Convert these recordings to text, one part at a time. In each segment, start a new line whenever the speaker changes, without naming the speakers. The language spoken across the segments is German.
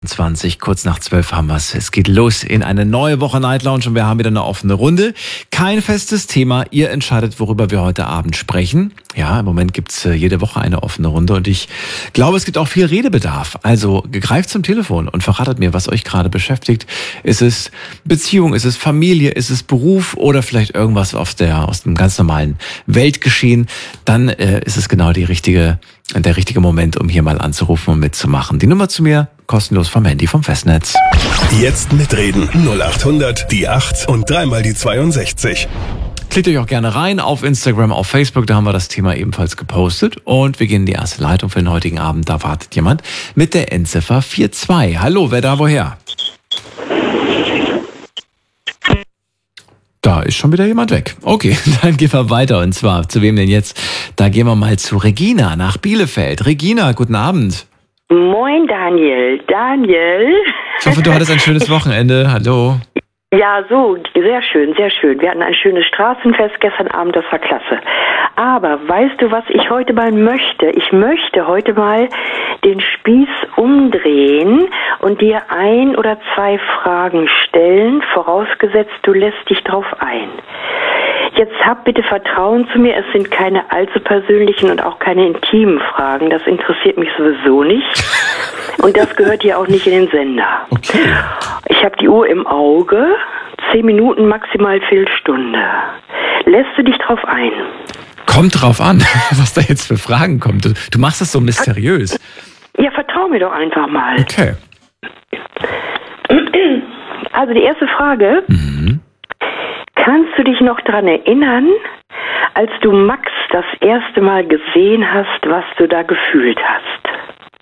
20, kurz nach 12 haben wir es. Es geht los in eine neue Woche Night Lounge und wir haben wieder eine offene Runde. Kein festes Thema. Ihr entscheidet, worüber wir heute Abend sprechen. Ja, im Moment gibt's jede Woche eine offene Runde und ich glaube, es gibt auch viel Redebedarf. Also greift zum Telefon und verratet mir, was euch gerade beschäftigt. Ist es Beziehung, ist es Familie, ist es Beruf oder vielleicht irgendwas aus dem ganz normalen Weltgeschehen? Dann ist es genau der richtige Moment, um hier mal anzurufen und mitzumachen. Die Nummer zu mir, kostenlos vom Handy, vom Festnetz.
Jetzt mitreden. 0800, die 8 und dreimal die 62.
Klickt euch auch gerne rein auf Instagram, auf Facebook, da haben wir das Thema ebenfalls gepostet. Und wir gehen in die erste Leitung für den heutigen Abend. Da wartet jemand mit der Endziffer 42. Hallo, wer da woher? Da ist schon wieder jemand weg. Okay, dann gehen wir weiter. Und zwar, zu wem denn jetzt? Da gehen wir mal zu Regina nach Bielefeld. Regina, guten Abend.
Moin, Daniel.
Ich hoffe, du hattest ein schönes Wochenende. Hallo.
Ja, so, sehr schön, sehr schön. Wir hatten ein schönes Straßenfest gestern Abend, das war klasse. Aber weißt du, was ich heute mal möchte? Ich möchte heute mal den Spieß umdrehen und dir 1 oder 2 Fragen stellen, vorausgesetzt, du lässt dich drauf ein. Jetzt hab bitte Vertrauen zu mir, es sind keine allzu persönlichen und auch keine intimen Fragen, das interessiert mich sowieso nicht. Und das gehört hier auch nicht in den Sender.
Okay.
Ich habe die Uhr im Auge, 10 Minuten, maximal Viertelstunde. Lässt du dich drauf ein?
Kommt drauf an, was da jetzt für Fragen kommen. Du machst das so mysteriös.
Ja, vertrau mir doch einfach mal.
Okay.
Also die erste Frage. Kannst du dich noch daran erinnern, als du Max das erste Mal gesehen hast, was du da gefühlt hast?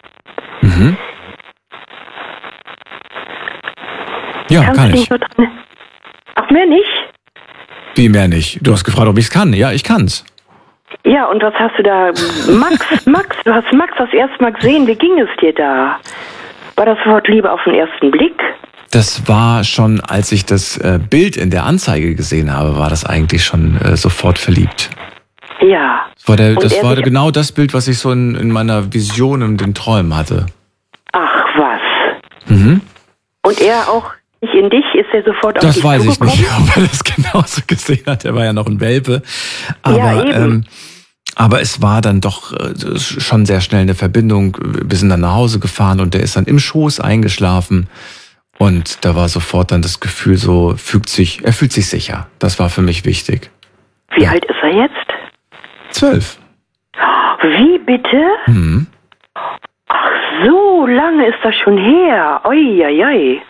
Ja,
Kannst
kann
du
ich.
dich noch dran... Ach, mehr nicht?
Wie mehr nicht? Du hast gefragt, ob ich es kann. Ja, ich kann's.
Ja, und was hast du da... Max, du hast Max das erste Mal gesehen. Wie ging es dir da? War das Wort Liebe auf den ersten Blick?
Das war schon, als ich das Bild in der Anzeige gesehen habe, war das eigentlich schon sofort verliebt.
Ja.
Das war genau das Bild, was ich so in meiner Vision und den Träumen hatte.
Ach, was? Und er auch nicht in dich? Ist er sofort auf dich
Das weiß ich
zugekommen?
nicht, ob er das genauso gesehen hat. Er war ja noch ein Welpe. Aber,
Ja, eben.
Aber es war dann doch schon sehr schnell eine Verbindung. Wir sind dann nach Hause gefahren und der ist dann im Schoß eingeschlafen. Und da war sofort dann das Gefühl so, er fühlt sich sicher. Das war für mich wichtig.
Wie alt ist er jetzt?
12.
Wie bitte? Ach, so lange ist das schon her. Oi, oi, oi.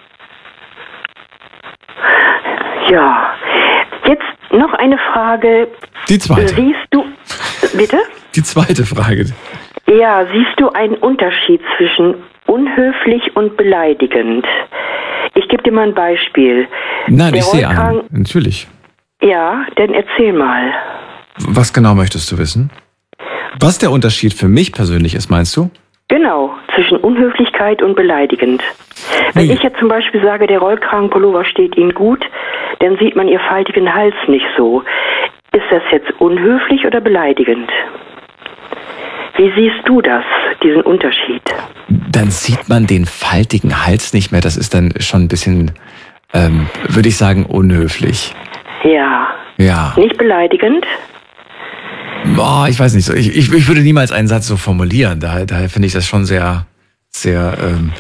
Ja. Jetzt noch eine Frage.
Die zweite.
Siehst du... Bitte?
Die zweite Frage.
Ja, siehst du einen Unterschied zwischen unhöflich und beleidigend? Ich gebe dir mal ein Beispiel.
Nein,
Der
ich sehe einen.
Rollkragen-
Natürlich.
Ja, dann erzähl mal.
Was genau möchtest du wissen? Was der Unterschied für mich persönlich ist, meinst du?
Genau, zwischen Unhöflichkeit und beleidigend. Wenn
Nee.
ich jetzt zum Beispiel sage, der Rollkragenpullover steht Ihnen gut, dann sieht man Ihr faltigen Hals nicht so. Ist das jetzt unhöflich oder beleidigend? Wie siehst du das, diesen Unterschied?
Dann sieht man den faltigen Hals nicht mehr. Das ist dann schon ein bisschen, würde ich sagen, unhöflich.
Ja.
Ja.
Nicht beleidigend?
Boah, ich weiß nicht so. Ich würde niemals einen Satz so formulieren. Daher finde ich das schon sehr, sehr,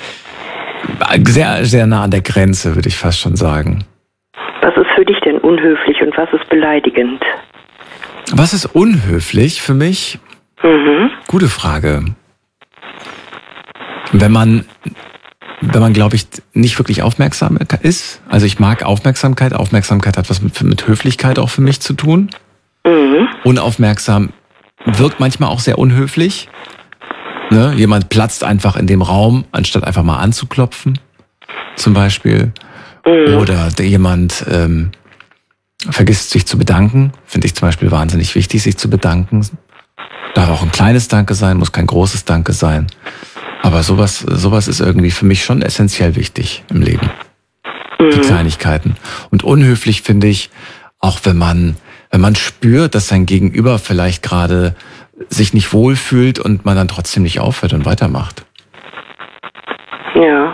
sehr nah an der Grenze, würde ich fast schon sagen.
Was ist für dich denn unhöflich und was ist beleidigend?
Was ist unhöflich für mich? Gute Frage. Wenn man, glaube ich, nicht wirklich aufmerksam ist. Also ich mag Aufmerksamkeit. Aufmerksamkeit hat was mit Höflichkeit auch für mich zu tun. Unaufmerksam wirkt manchmal auch sehr unhöflich. Ne? Jemand platzt einfach in dem Raum, anstatt einfach mal anzuklopfen, zum Beispiel. Oder jemand vergisst sich zu bedanken. Finde ich zum Beispiel wahnsinnig wichtig, sich zu bedanken. Darf auch ein kleines Danke sein, muss kein großes Danke sein. Aber sowas ist irgendwie für mich schon essentiell wichtig im Leben. Die Kleinigkeiten. Und unhöflich finde ich, auch wenn man spürt, dass sein Gegenüber vielleicht gerade sich nicht wohlfühlt und man dann trotzdem nicht aufhört und weitermacht.
Ja.